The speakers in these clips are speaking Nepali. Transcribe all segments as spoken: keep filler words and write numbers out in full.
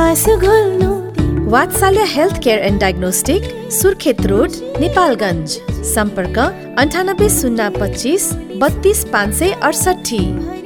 आँसु घोल्नु। वात्सल्य health care and diagnostic, Surkhet road, Nepalgunj. सम्पर्क अन्ठानब्बे शून्य पच्चिस बत्तीस पाँच सय अडसठी।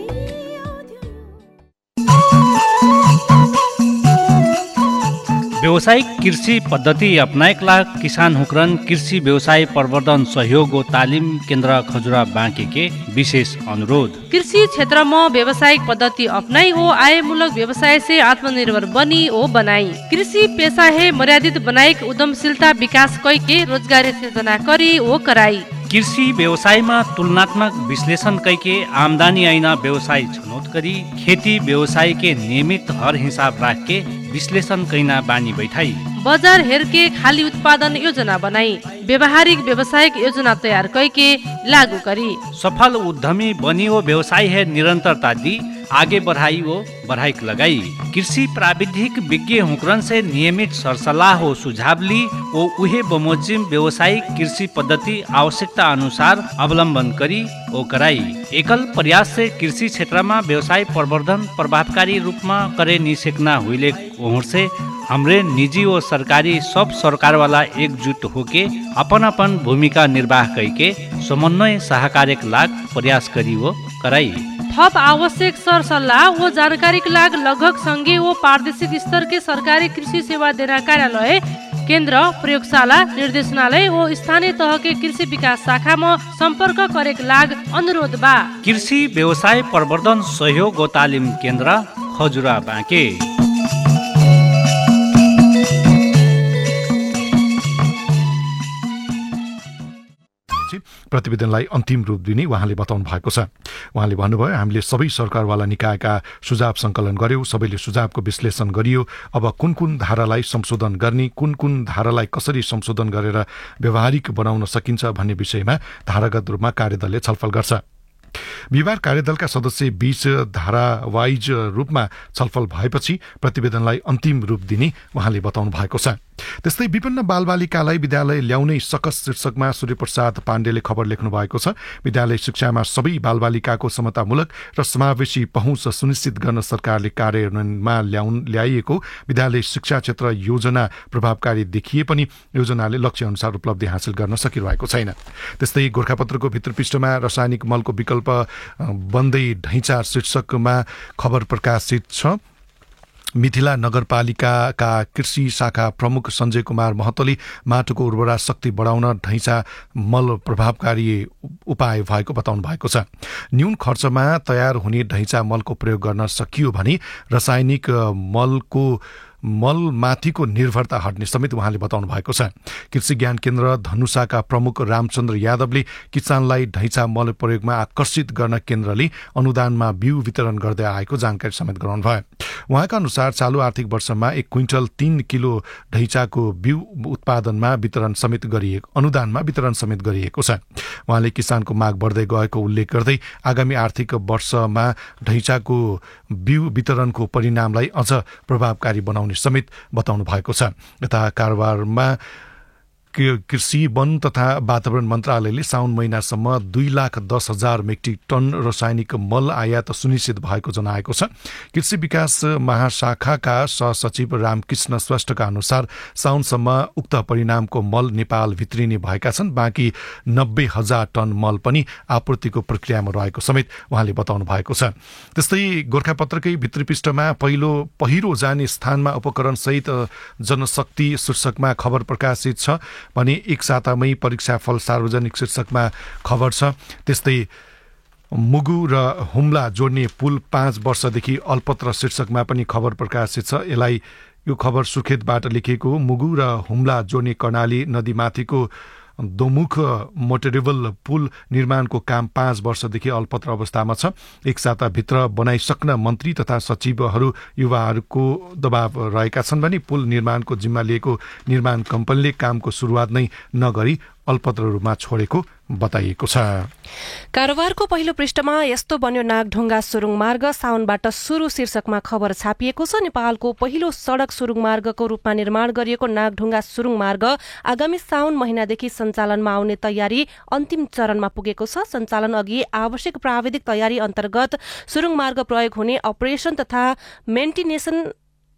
व्यावसायिक कृषि पद्धति अपनाएका किसान हुक्रन कृषि व्यवसाय प्रवर्धन सहयोग और तालिम केन्द्र खजुरा बाँके के विशेष अनुरोध। कृषि क्षेत्र में व्यावसायिक पद्धति अपनाई हो आयमूलक व्यवसाय से आत्मनिर्भर बनी ओ बनाई। कृषि पेशा है मर्यादित बनाई उद्यमशीलता विकास कई के रोजगारी सृजना करी ओ कराई। कृषि व्यवसाय में तुलनात्मक विश्लेषण कई के आमदनी ऐना व्यवसाय छनौट करी खेती व्यवसाय के नियमित हर हिसाब राख के विश्लेषण कैना बानी बैठाई। बजार हेर के खाली उत्पादन योजना बनाई व्यवहारिक व्यवसायिक योजना तैयार करके लागू करी। सफल उद्यमी बनी वो व्यवसाय है निरंतरता दी आगे बढ़ाई वो बढ़ाई लगाई। कृषि प्राविधिक विज्ञ हुक्रन से नियमित सरसलाह हो सुझाव ली वो उहे बमोजिम व्यवसायिक कृषि पद्धति आवश्यकता अनुसार अवलंबन करी ओ कराई। एकल प्रयास से कृषि क्षेत्र में व्यवसाय प्रवर्धन प्रभावकारी रूप में करे निसेकना हुईले ओहर से हमरे निजी और सरकारी सब सरकार वाला एकजुट होके अपन अपन भूमिका निर्वाह करके समन्वय सहकार्य लाग प्रयास करी वो कराई। थप आवश्यक सरसल्लाह व जानकारी के लाग लगभग संघीय व प्रादेशिक स्तर के सरकारी कृषि सेवा देना कार्यालय केन्द्र प्रयोगशाला निर्देशनालय व स्थानीय तह के कृषि विकास शाखा में संपर्क करे के लाग अनुरोध बा। कृषि व्यवसाय प्रवर्धन सहयोग व तालिम केन्द्र खजुरा बाँके। प्रतिवेदनलाई अन्तिम रूप दिने उहाँले बताउनु भएको छ। उहाँले भन्नुभयो, हामीले सबै सरकारवाला निकायका सुझाव सङ्कलन गर्यौं, सबैले सुझावको विश्लेषण गरियो। अब कुन कुन धारालाई संशोधन गर्ने, कुन कुन धारालाई कसरी संशोधन गरेर व्यवहारिक बनाउन सकिन्छ भन्ने विषयमा धारागत रूपमा कार्यदलले छलफल गर्छ। बिहिबार कार्यदलका सदस्य बीच धारावाइज रूपमा छलफल भएपछि प्रतिवेदनलाई अन्तिम रूप दिने उहाँले बताउनु भएको छ। त्यस्तै विभिन्न बालबालिकालाई विद्यालय ल्याउने सकस शीर्षकमा सूर्यप्रसाद पाण्डेले खबर लेख्नु भएको छ। विद्यालय शिक्षामा सबै बालबालिकाको समतामूलक र समावेशी पहुँच सुनिश्चित गर्न सरकारले कार्यान्वयनमा ल्याउन ल्याइएको विद्यालय शिक्षा क्षेत्र योजना प्रभावकारी देखिए पनि योजनाले लक्ष्य अनुसार उपलब्धि हासिल गर्न सकिरहेको छैन। त्यस्तै गोरखापत्रको भित्रपृष्ठमा रासायनिक मलको विकल्प बन्दै ढैँचा शीर्षकमा खबर प्रकाशित छ। मिथिला नगरपालिकाका कृषि शाखा प्रमुख सञ्जय कुमार महतोले माटोको उर्वरा शक्ति बढाउन ढैँचा मल प्रभावकारी उपाय भएको बताउनु भएको छ। न्यून खर्चमा तयार हुने ढैँचा मलको प्रयोग गर्न सकियो भने रासायनिक मलको मलमाथिको निर्भरता हट्ने समेत उहाँले बताउनु भएको छ। कृषि ज्ञान केन्द्र धनुषाका प्रमुख रामचन्द्र यादवले किसानलाई ढैँचा मल प्रयोगमा आकर्षित गर्न केन्द्रले अनुदानमा बिउ वितरण गर्दै आएको जानकारी समेत गराउनु भयो। उहाँका अनुसार चालु आर्थिक वर्षमा एक क्विन्टल तीन किलो ढैँचाको बिउ उत्पादनमा वितरण समेत गरिएको अनुदानमा वितरण समेत गरिएको छ। उहाँले किसानको माग बढ्दै गएको उल्लेख गर्दै आगामी आर्थिक वर्षमा ढैँचाको बिउ वितरणको परिणामलाई अझ प्रभावकारी बनाउने समेत बताउनु भएको छ। यता कारोबारमा कृषि वन तथा वातावरण मन्त्रालयले साउन महिनासम्म दुई लाख दस हजार मेट्रिक टन रासायनिक मल आयात सुनिश्चित भएको जनाएको छ। कृषि विकास महाशाखाका सहसचिव रामकृष्ण श्रेष्ठका अनुसार साउनसम्म उक्त परिणामको मल नेपाल भित्रिने भएका छन्। बाँकी नब्बे हजार टन मल पनि आपूर्तिको प्रक्रियामा रहेको समेत उहाँले बताउनु भएको छ। त्यस्तै गोरखापत्रकै भित्रीपृष्ठमा पहिलो पहिरो जाने स्थानमा उपकरण सहित जनशक्ति शीर्षकमा खबर प्रकाशित छ भने एक सातामै परीक्षाफल सार्वजनिक शीर्षकमा खबर छ। त्यस्तै मुगु र हुम्ला जोड्ने पुल पाँच वर्षदेखि अल्पत्र शीर्षकमा पनि खबर प्रकाशित छ। यसलाई यो खबर सुर्खेतबाट लेखिएको। मुगु र हुम्ला जोड्ने कर्णाली नदीमाथिको दोमुख मोटरेबल पुल निर्माणको काम पाँच वर्षदेखि अल्पत्र अवस्थामा छ। एक साताभित्र बनाइसक्न मन्त्री तथा सचिवहरू युवाहरूको दबाव रहेका छन् भने पुल निर्माणको जिम्मा लिएको निर्माण कम्पनीले कामको सुरुवात नै नगरी अल्पत्र रूपमा छोडेको बताइएको छ। कारोबारको पहिलो पृष्ठमा यस्तो बन्यो नागढुङ्गा सुरुङ मार्ग साउनबाट सुरु शीर्षकमा खबर छापिएको छ। नेपालको पहिलो सड़क सुरुङ मार्गको रूपमा निर्माण गरिएको नागढुङ्गा सुरुङ मार्ग आगामी साउन महिनादेखि सञ्चालनमा आउने तयारी अन्तिम चरणमा पुगेको छ। सञ्चालन अघि आवश्यक प्राविधिक तयारी अन्तर्गत सुरुङ मार्ग प्रयोग हुने अपरेसन तथा मेन्टेनेसन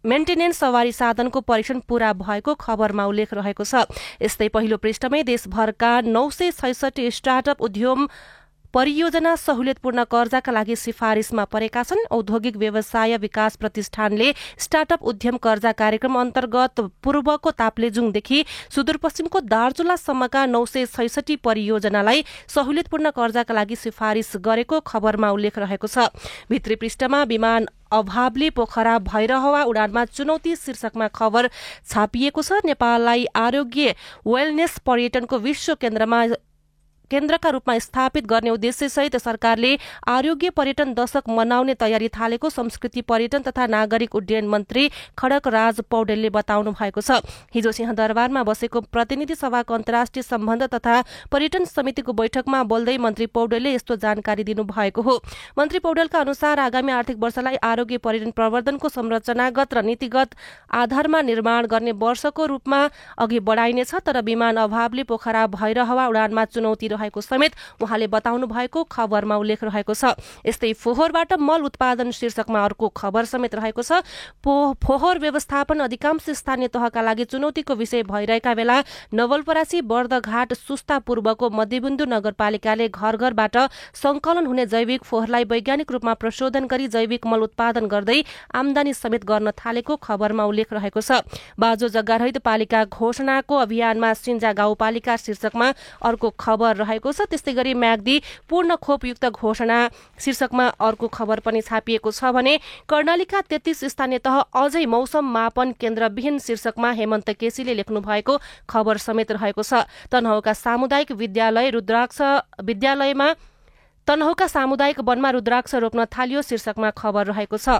मेन्टेनेन्स सवारी साधनको परीक्षण पूरा भएको खबरमा उल्लेख रहेको छ। यस्तै पहिलो पृष्ठमै देशभरका नौ सय छैसठी स्टार्टअप उद्यम परियोजना सहुलियतपूर्ण कर्जाका लागि सिफारिसमा परेका छन्। औद्योगिक व्यवसाय विकास प्रतिष्ठानले स्टार्टअप उद्यम कर्जा कार्यक्रम अन्तर्गत पूर्वको ताप्लेजुङदेखि सुदूरपश्चिमको दार्चुलासम्मका नौ सय छैसठी परियोजनालाई सहुलियतपूर्ण कर्जाका लागि सिफारिस गरेको खबरमा उल्लेख रहेको छ। भित्री पृष्ठमा विमान अभावले पोखरा भैरहवा उडानमा चुनौती शीर्षकमा खबर छापिएको छ। नेपाललाई आरोग्य वेलनेस पर्यटनको विश्व केन्द्रमा केन्द्रका रूपमा स्थापित गर्ने उद्देश्यसहित सरकारले आरोग्य पर्यटन दशक मनाउने तयारी थालेको संस्कृति पर्यटन तथा नागरिक उड्डयन मन्त्री खड्क राज पौडेलले बताउनु भएको छ। हिजो सिंहदरबारमा बसेको प्रतिनिधि सभाको अन्तर्राष्ट्रिय सम्बन्ध तथा पर्यटन समितिको बैठकमा बोल्दै मन्त्री पौडेलले यस्तो जानकारी दिनुभएको हो। मन्त्री पौडेलका अनुसार आगामी आर्थिक वर्षलाई आरोग्य पर्यटन प्रवर्धनको संरचनागत र नीतिगत आधारमा निर्माण गर्ने वर्षको रूपमा अघि बढाइनेछ, तर विमान अभावले पोखरा भैरहवा उडानमा चुनौती रहेको समेत उहाँले बताउनु भएको खबरमा उल्लेख रहेको छ। यस्तै फोहोरबाट मल उत्पादन शीर्षकमा अर्को खबर समेत रहेको छ। फोहोर व्यवस्थापन अधिकांश स्थानीय तहका लागि चुनौतीको विषय भइरहेका बेला नवलपरासी बर्दघाट सुस्ता पूर्वको मध्यबिन्दु नगरपालिकाले घर घरबाट संकलन हुने जैविक फोहोरलाई वैज्ञानिक रूपमा प्रशोधन गरी जैविक मल उत्पादन गर्दै आमदानी समेत गर्न थालेको खबरमा उल्लेख रहेको छ। बाजो जग्गा रहित पालिका घोषणाको अभियानमा सिन्जा गाउँपालिका शीर्षकमा अर्को खबर रहेको छ। त्यस्तै गरी म्याग्दी पूर्ण खोपयुक्त घोषणा शीर्षकमा अर्को खबर पनि छापिएको छ भने कर्णालीका तेत्तीस स्थानीय तह अझै मौसम मापन केन्द्रविहीन शीर्षकमा हेमन्त केसीले लेख्नु भएको खबर समेत रहेको छ। तनहुँका सामुदायिक विद्यालय रुद्राक्ष विद्यालयमा तनहुँका सामुदायिक वनमा रुद्राक्ष रोप्न थालियो शीर्षकमा खबर रहेको छ।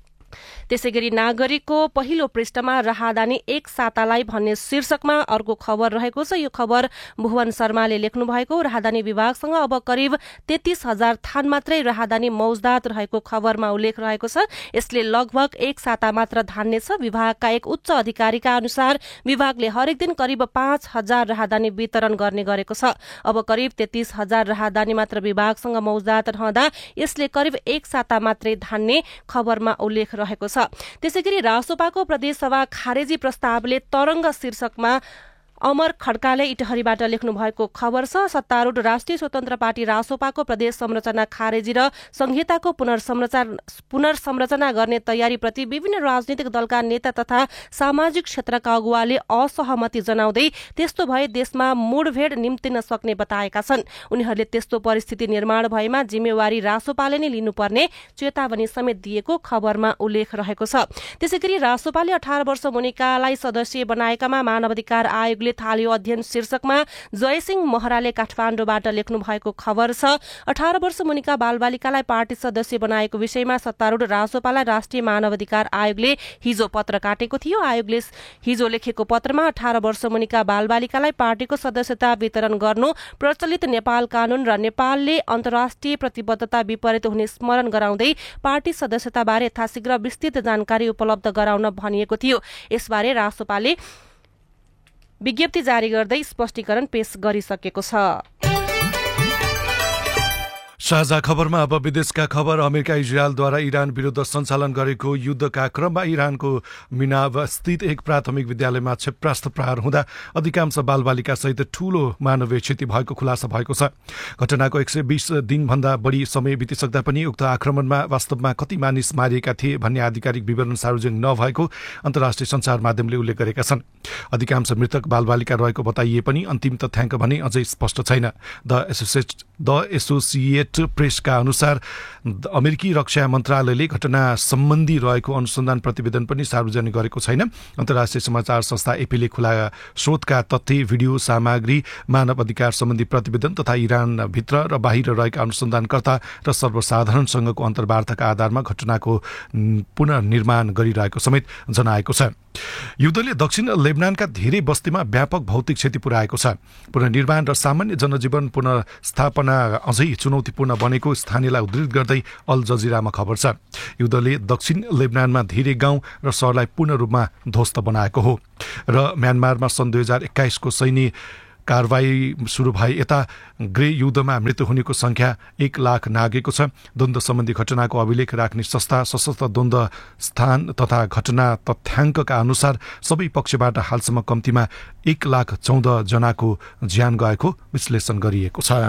त्यसै गरी नागरिकको पहिलो पृष्ठमा राहदानी एक सातालाई भन्ने शीर्षकमा अर्को खबर रहेको छ। यो खबर भुवन शर्माले लेख्नु भएको। राहदानी विभागसँग अब करिब तेत्तीस हजार थान मात्रै राहदानी मौजदात रहेको खबरमा उल्लेख रहेको छ। यसले लगभग एक साता मात्र धान्नेछ। विभागका एक उच्च अधिकारीका अनुसार विभागले हरेक दिन करिब पाँच हजार राहदानी वितरण गर्ने गरेको छ। अब करिब तेत्तीस हजार राहदानी मात्र विभागसँग मौजदात रहँदा यसले करिब एक साता मात्रै धान्ने खबरमा उल्लेख रहेको छ। त्यसै गरी रासोपाको प्रदेशसभा खारेजी प्रस्तावले तरंग शीर्षकमा अमर खड्काले इटहरीबाट लेख्नु भएको खबर छ। सत्तारूढ राष्ट्रिय स्वतन्त्र पार्टी रासोपाको प्रदेश संरचना खारेजी र संहिताको पुनर्संरचना पुनर्संरचना गर्ने तयारीप्रति विभिन्न राजनीतिक दलका नेता तथा सामाजिक क्षेत्रका अगुवाले असहमति जनाउँदै त्यस्तो भए देशमा मुडभेड निम्तिन सक्ने बताएका छन्। उनीहरूले त्यस्तो परिस्थिति निर्माण भएमा जिम्मेवारी रासोपाले नै लिनुपर्ने चेतावनी समेत दिएको खबरमा उल्लेख रहेको छ। त्यसै गरी रासोपाले अठार वर्ष मुनिकालाई सदस्य बनाएकामा मानवाधिकार आयोगले थाल्यो अध्ययन शीर्षकमा जयसिंह महराले काठमाडौँबाट लेख्नु भएको खबर छ। अठार वर्ष मुनिका बालबालिकालाई पार्टी सदस्य बनाएको विषयमा सत्तारूढ रासोपालाई राष्ट्रिय मानवाधिकार आयोगले हिजो पत्र काटेको थियो। आयोगले हिजो लेखेको पत्रमा अठार वर्ष मुनिका बालबालिकालाई पार्टीको सदस्यता वितरण गर्नु प्रचलित नेपाल कानून र नेपालले अन्तर्राष्ट्रिय प्रतिबद्धता विपरीत हुने स्मरण गराउँदै पार्टी सदस्यताबारे यथाशीघ्र विस्तृत जानकारी उपलब्ध गराउन भनिएको थियो। यसबारे रासोपाले विज्ञप्ति जारी गर्दै स्पष्टीकरण पेश गरिसकेको छ। साझा खबरमा अब विदेशका खबर। अमेरिका इजरायलद्वारा इरान विरुद्ध सञ्चालन गरेको युद्धका क्रममा इरानको मिनाव स्थित एक प्राथमिक विद्यालयमा क्षेपणास्त्र प्रहार हुँदा अधिकांश बालबालिका सहित ठूलो मानवीय क्षति भएको खुलासा भएको छ। घटनाको एक सय बीस दिनभन्दा बढी समय बितिसक्दा पनि उक्त आक्रमणमा वास्तवमा कति मानिस मारिएका थिए भन्ने आधिकारिक विवरण सार्वजनिक नभएको अन्तर्राष्ट्रिय सञ्चार माध्यमले उल्लेख गरेका छन्। अधिकांश मृतक बालबालिका रहेको बताइए पनि अन्तिम तथ्याङ्क भने अझै स्पष्ट छैन। द एसोसिएट द एसोसिएट प्रेसका अनुसार अमेरिकी रक्षा मन्त्रालयले घटना सम्बन्धी रहेको अनुसन्धान प्रतिवेदन पनि सार्वजनिक गरेको छैन। अन्तर्राष्ट्रिय समाचार संस्था एपीले खुला स्रोतका तथ्य, भिडियो सामग्री, मानव अधिकार सम्बन्धी प्रतिवेदन तथा इरानभित्र र बाहिर रहेका अनुसन्धानकर्ता र सर्वसाधारणसँगको अन्तर्वार्ताका आधारमा घटनाको पुनर्निर्माण गरिरहेको समेत जनाएको छ। युद्धले दक्षिण लेबनानका धेरै बस्तीमा व्यापक भौतिक क्षति पुर्याएको छ। पुनर्निर्माण र सामान्य जनजीवन पुनर्स्थापना अझै चुनौतीपूर्ण बनेको स्थानीयलाई उद्धृत गर्दै अल जजिरामा खबर छ। युद्धले दक्षिण लेबनानमा धेरै गाउँ र सहरलाई पूर्ण रूपमा ध्वस्त बनाएको हो र म्यानमारमा सन् दुई हजार एक्काइसको सैन्य कारवाही सुरु भए यता गृह युद्धमा मृत्यु हुनेको संख्या एक लाख नागेको छ। द्वन्द्व सम्बन्धी घटनाको अभिलेख राख्ने संस्था सशस्त्र द्वन्द्व स्थान तथा घटना तथ्याङ्कका अनुसार सबै पक्षबाट हालसम्म कम्तीमा एक लाख चौध जनाको ज्यान गएको विश्लेषण गरिएको छ।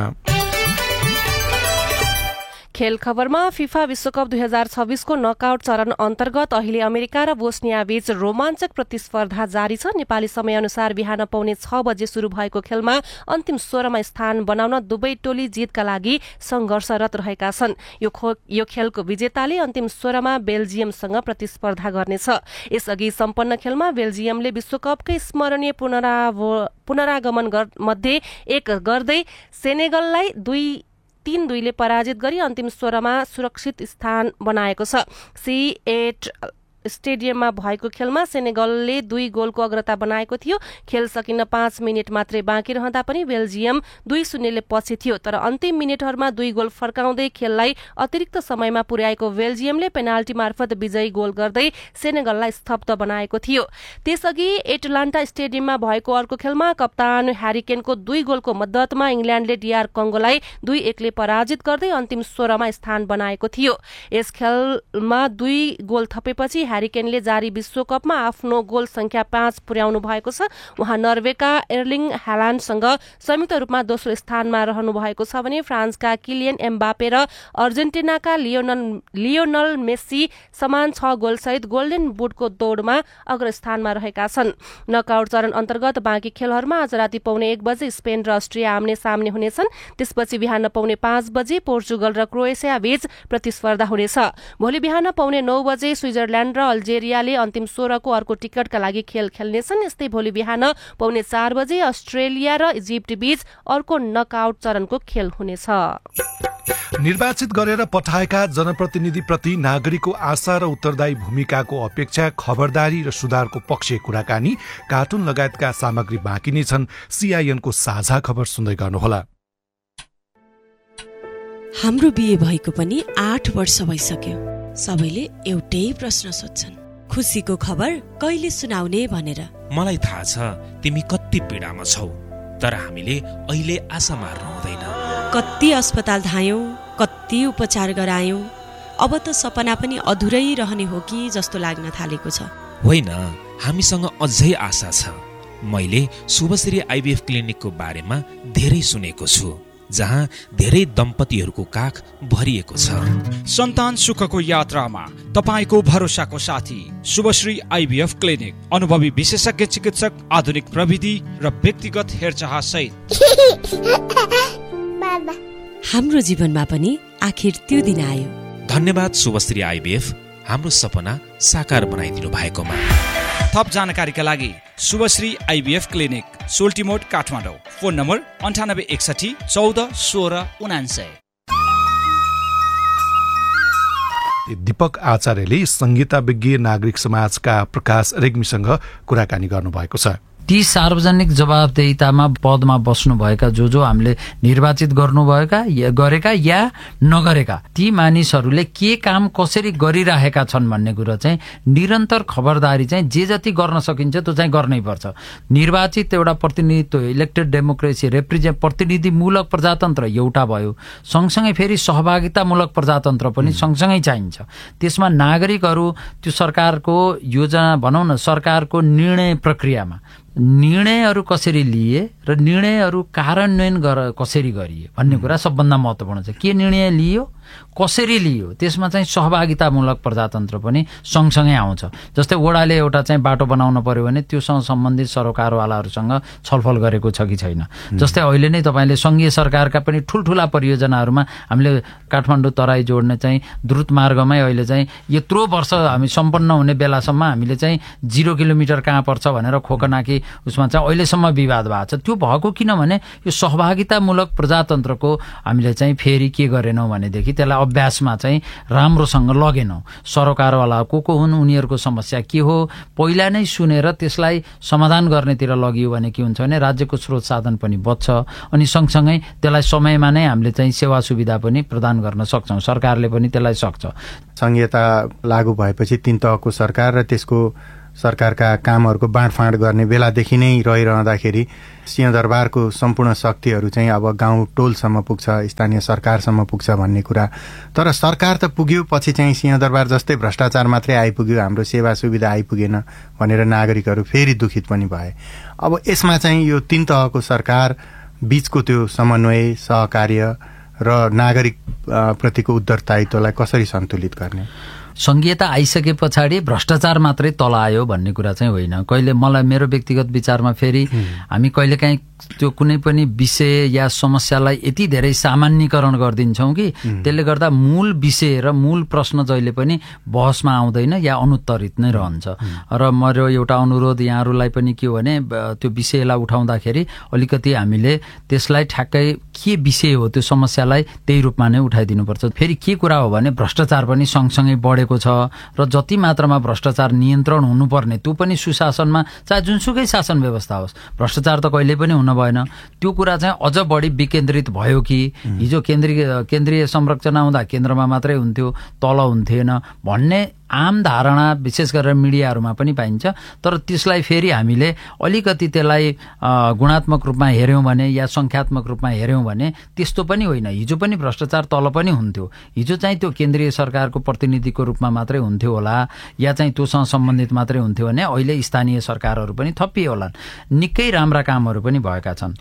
खेल खबरमा फिफा विश्वकप दुई हजार छब्बीसको नकआउट चरण अन्तर्गत अहिले अमेरिका र बोस्निया बीच रोमाञ्चक प्रतिस्पर्धा जारी छ। नेपाली समयअनुसार बिहान पौने छ बजे शुरू भएको खेलमा अन्तिम सोह्रमा स्थान बनाउन दुवै टोली जितका लागि संघर्षरत रहेका छन्। यो, यो खेलको विजेताले अन्तिम सोह्रमा बेल्जियमसँग प्रतिस्पर्धा गर्नेछ। यसअघि सम्पन्न खेलमा बेल्जियमले विश्वकपकै स्मरणीय पुनराव पुनरागमन मध्ये एक गर्दै सेनेगललाई दुई तीन दुईले पराजित गरी अन्तिम सोह्रमा सुरक्षित स्थान बनाएको छ। सी एट स्टेडियममा भएको खेलमा सेनेगलले दुई गोलको अग्रता बनाएको थियो। खेल सकिन पाँच मिनट मात्रै बाँकी रहँदा पनि बेल्जियम दुई शून्यले पछि थियो, तर अन्तिम मिनटहरूमा दुई गोल फर्काउँदै खेललाई अतिरिक्त समयमा पुर्याएको बेल्जियमले पेनाल्टी मार्फत विजयी गोल गर्दै सेनेगललाई स्तब्ध बनाएको थियो। त्यसअघि एटलान्टा स्टेडियममा भएको अर्को खेलमा कप्तान ह्यारिकेनको दुई गोलको मद्दतमा इङ्ल्यान्डले डीआर कङ्गोलाई दुई एकले पराजित गर्दै अन्तिम सोह्रमा स्थान बनाएको थियो। यस खेलमा दुई गोल थपेपछि ह्यारिकेनले जारी विश्वकपमा आफ्नो गोल संख्या पाँच पुर्याउनु भएको छ। उहाँ नर्वेका एर्लिङ ह्यालान्डसँग संयुक्त रूपमा दोस्रो स्थानमा रहनु भएको छ भने फ्रान्सका किलियन एम्बापे र अर्जेन्टिनाका लियोनल लियोनल मेस्सी समान छ गोलसहित गोल्डन बुटको दौडमा अग्रस्थानमा रहेका छन्। नकआउट चरण अन्तर्गत बाँकी खेलहरूमा आज राति पौने एक बजे स्पेन र अस्ट्रिया आम्ने सामने हुनेछन्। त्यसपछि बिहान पौने पाँच बजे पोर्चुगल र क्रोएसिया बीच प्रतिस्पर्धा हुनेछ। भोलि बिहान पौने नौ बजे स्विजरल्याण्ड र अल्जेरियाले अन्तिम सोह्रको अर्को टिकटका लागि खेल खेल्नेछन्। यस्तै भोलि बिहान पौने चार बजे अस्ट्रेलिया र इजिप्ट बीच अर्को नकआउट चरणको खेल हुनेछ। निर्वाचित गरेर पठाएका जनप्रतिनिधिप्रति नागरिकको आशा र उत्तरदायी भूमिकाको अपेक्षा, खबरदारी र सुधारको पक्ष कुराकानी, कार्टुन लगायतका सामग्री बाँकी नै छन्। सीआईएनको साझा खबर सुन्दै गर्नुहोला। हाम्रो बिहे भएको पनि आठ वर्ष भइसक्यो। सबैले एउटै प्रश्न सोध्छन्, खुसीको खबर कहिले सुनाउने भनेर। मलाई थाहा छ तिमी कति पीडामा छौ, तर हामीले अहिले आशा मार्नु हुँदैन। कति अस्पताल धायौं, कति उपचार गरायौं, अब त सपना पनि अधुरै रहने हो कि जस्तो लाग्न थालेको छ। होइन, हामीसँग अझै आशा छ। मैले शुभश्री आइभीएफ क्लिनिकको बारेमा धेरै सुनेको छु, जहाँ धेरै दम्पतिहरूको काख भरिएको छ। सन्तान सुखको यात्रामा तपाईको भरोसाको साथी शुभश्री आइभीएफ क्लिनिक, अनुभवी विशेषज्ञ चिकित्सक, आधुनिक प्रविधि र व्यक्तिगत हेरचाह सहित। हाम्रो जीवनमा पनि आखिर त्यो दिन आयो। धन्यवाद शुभश्री आइभीएफ, हाम्रो सपना साकार बनाइदिनु भएकोमा। थप जानकारीका लागि Shubhashree IVF clinic, सोल्टिमोड, Kathmandu. Phone number अन्ठानब्बे एकसठी चौध सोह्र उनान्सय। दीपक आचार्यले संहिताविज्ञ नागरिक समाजका प्रकाश रेग्मीसँग कुराकानी गर्नुभएको छ। ती सार्वजनिक जवाबदेहितामा पदमा बस्नुभएका जो जो हामीले निर्वाचित गर्नुभएका गरेका या नगरेका ती मानिसहरूले के काम कसरी गरिरहेका छन् भन्ने कुरा चाहिँ निरन्तर खबरदारी चाहिँ जे जति गर्न सकिन्छ त्यो चाहिँ गर्नै पर्छ। निर्वाचित एउटा प्रतिनिधित्व, इलेक्टेड डेमोक्रेसी, रिप्रेजेन्ट प्रतिनिधिमूलक प्रजातन्त्र एउटा भयो, सँगसँगै फेरि सहभागितामूलक प्रजातन्त्र पनि सँगसँगै चाहिन्छ। त्यसमा नागरिकहरू त्यो सरकारको योजना भनौँ न, सरकारको निर्णय प्रक्रियामा निर्णयहरू कसरी लिए र निर्णयहरू कार्यान्वयन गर कसरी गरिए भन्ने कुरा सबभन्दा महत्त्वपूर्ण छ। के निर्णय लियो, कसरी लियो, त्यसमा चाहिँ सहभागितामूलक प्रजातन्त्र पनि सँगसँगै आउँछ। जस्तै ओडाले एउटा चाहिँ बाटो बनाउन पर्यो भने त्योसँग सम्बन्धित सरोकारवालाहरूसँग छलफल गरेको छ कि छैन। जस्तै अहिले नै तपाईँले सङ्घीय सरकारका पनि ठुल्ठुला परियोजनाहरूमा हामीले काठमाडौँ तराई जोड्ने चाहिँ द्रुत मार्गमै अहिले चाहिँ यत्रो वर्ष हामी सम्पन्न हुने बेलासम्म हामीले चाहिँ जिरो किलोमिटर कहाँ पर्छ भनेर खोकनाकी उसमा चाहिँ अहिलेसम्म विवाद भएको छ। त्यो भएको किनभने यो सहभागितामूलक प्रजातन्त्रको हामीले चाहिँ फेरि के गरेनौँ भनेदेखि त्यसलाई अभ्यासमा चाहिँ राम्रोसँग लगेनौँ। सरोकारवाला को को हुन्, उनीहरूको समस्या के हो, पहिला नै सुनेर त्यसलाई समाधान गर्नेतिर लगियो भने के हुन्छ भने राज्यको स्रोत साधन पनि बच्छ, अनि सँगसँगै त्यसलाई समयमा नै हामीले चाहिँ सेवा सुविधा पनि प्रदान गर्न सक्छौँ। सरकारले पनि त्यसलाई सक्छ। संहिता लागू भएपछि तीन तहको सरकार र त्यसको सरकारका कामहरूको बाँडफाँड गर्ने बेलादेखि नै रहिरहँदाखेरि सिंहदरबारको सम्पूर्ण शक्तिहरू चाहिँ अब गाउँ टोलसम्म पुग्छ, स्थानीय सरकारसम्म पुग्छ भन्ने कुरा। तर सरकार त पुग्यो, पछि चाहिँ सिंहदरबार जस्तै भ्रष्टाचार मात्रै आइपुग्यो, हाम्रो सेवा सुविधा आइपुगेन भनेर नागरिकहरू फेरि दुखित पनि भए। अब यसमा चाहिँ यो तीन तहको सरकार बीचको त्यो समन्वय, सहकार्य र नागरिक प्रतिको उत्तरदायित्वलाई कसरी सन्तुलित गर्ने? संघीयता आइसके पछाडि भ्रष्टाचार मात्रै तल आयो भन्ने कुरा चाहिँ होइन। कहिले मलाई मेरो व्यक्तिगत विचारमा फेरि हामी कहिलेकाहीँ त्यो कुनै पनि विषय या समस्यालाई यति धेरै सामान्यीकरण गरिदिन्छौँ कि त्यसले गर्दा मूल विषय र मूल प्रश्न जहिले पनि बहसमा आउँदैन या अनुत्तरित नै रहन्छ। र मेरो एउटा अनुरोध यहाँहरूलाई पनि के हो भने त्यो विषयलाई उठाउँदाखेरि अलिकति हामीले त्यसलाई ठ्याक्कै के विषय हो त्यो समस्यालाई त्यही रूपमा नै उठाइदिनुपर्छ। फेरि के कुरा हो भने भ्रष्टाचार पनि सँगसँगै बढेको छ र जति मात्रामा भ्रष्टाचार नियन्त्रण हुनुपर्ने त्यो पनि सुशासनमा, चाहे जुनसुकै शासन व्यवस्था होस्, भ्रष्टाचार त कहिले पनि हुन भएन। त्यो कुरा चाहिँ अझ बढी विकेन्द्रित भयो कि हिजो केन्द्रीय केन्द्रीय संरचना हुँदा केन्द्रमा मात्रै हुन्थ्यो, तल हुन्थेन भन्ने आम धारणा विशेष गरेर मिडियाहरूमा पनि पाइन्छ। तर त्यसलाई फेरि हामीले अलिकति त्यसलाई गुणात्मक रूपमा हेऱ्यौँ भने या सङ्ख्यात्मक रूपमा हेऱ्यौँ भने त्यस्तो पनि होइन। हिजो पनि भ्रष्टाचार तल पनि हुन्थ्यो, हिजो चाहिँ त्यो केन्द्रीय सरकारको प्रतिनिधिको रूपमा मात्रै हुन्थ्यो होला या चाहिँ त्योसँग सम्बन्धित मात्रै हुन्थ्यो भने अहिले स्थानीय सरकारहरू पनि थपिए होलान्। निकै राम्रा कामहरू पनि भएका छन्।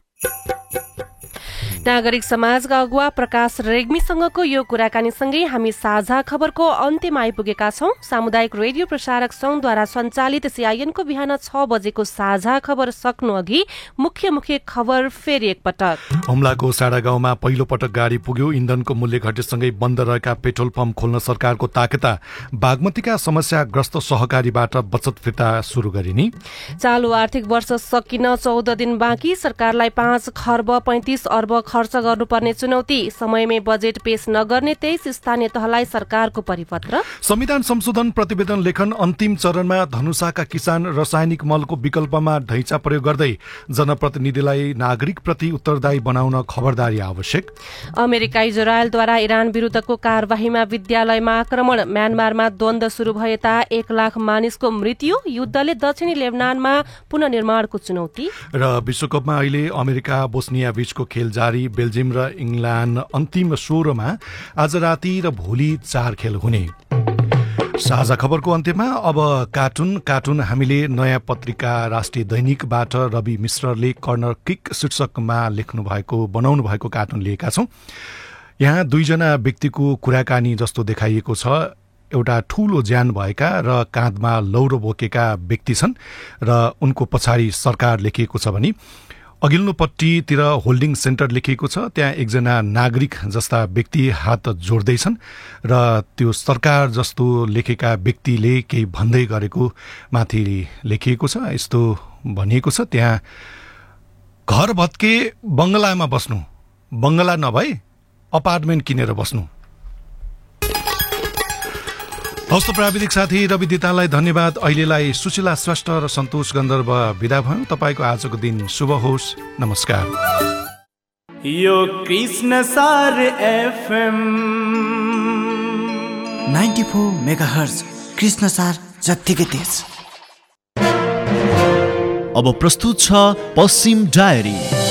नागरिक समाजका अगुवा प्रकाश रेग्मीसँगको यो कुराकानीसँगै हामी साझा खबरको अन्त्यमा आइपुगेका छौं। सामुदायिक रेडियो प्रसारक संघद्वारा सञ्चालित सीआईएनको बिहान छ बजेको साझा खबर सक्नु अघि मुख्य मुख्य खबर फेरि एकपटक। हुम्लाको साडा गाउँमा पहिलो पटक गाडी पुग्यो। इन्धनको मूल्य घटेसँगै बन्द रहेका पेट्रोल पम्प खोल्न सरकारको ताकेता। बागमतीका समस्याग्रस्त सहकारीबाट बचत फिर्ता सुरु गरिने। चालु आर्थिक वर्ष सकिन चौध दिन बाँकी, सरकारलाई पाँच खर्ब पैंतिस अर्ब खर्च गर्नुपर्ने चुनौती। समयमै बजेट पेश नगर्ने तेइस स्थानीय तहलाई सरकारको परिपत्र। संविधान संशोधन प्रतिवेदन लेखन अन्तिम चरणमा। धनुषाका किसान रासायनिक मलको विकल्पमा ढैँचा प्रयोग गर्दै जनप्रतिनिधिलाई नागरिक प्रति उत्तरदायी बनाउन खबरदारी आवश्यक। अमेरिका इजरायलद्वारा इरान विरुद्धको कार्यवाहीमा विद्यालयमा आक्रमण। म्यानमारमा द्वन्द्व शुरू भएता एक लाख मानिसको मृत्यु। युद्धले दक्षिणी लेबनानमा पुनर्निर्माणको चुनौती। र विश्वकपमा अहिले अमेरिका बोस्निया बीचको खेल जारी। बेल्जियम र इङ्ल्यान्ड अन्तिम सोह्रमा आज राति र भोलि चार खेल हुने। साझा खबरको अन्त्यमा अब कार्टुन कार्टुन हामीले नयाँ पत्रिका राष्ट्रिय दैनिकबाट रवि मिश्रले कर्नर किक शीर्षकमा लेख्नु भएको बनाउनु भएको कार्टुन लिएका छौं। यहाँ दुईजना व्यक्तिको कुराकानी जस्तो देखाइएको छ। एउटा ठूलो ज्यान भएका र काँधमा लौरो बोकेका व्यक्ति छन् र उनको पछाडि सरकार लेखिएको छ भने अघिल्लोपट्टितिर होल्डिङ सेन्टर लेखिएको छ। त्यहाँ एकजना नागरिक जस्ता व्यक्ति हात जोड्दैछन् र त्यो सरकार जस्तो लेखेका व्यक्तिले केही भन्दै गरेको माथि लेखिएको छ। यस्तो भनिएको छ, त्यहाँ घर भत्के बङ्गलामा बस्नु, बङ्गला नभए अपार्टमेन्ट किनेर बस्नु। हस्त प्राविधिक साथी रवि दितालाई धन्यवाद। अहिलेलाई सुशीला श्रेष्ठ र सन्तोष गन्धर्व विदा भयो। तपाईको आजको दिन शुभ होस्। नमस्कार। यो कृष्ण सार एफएम चौरानब्बे मेगाहर्ज कृष्ण सार जत्तिकै तेज। अब प्रस्तुत छ पश्चिम डायरी।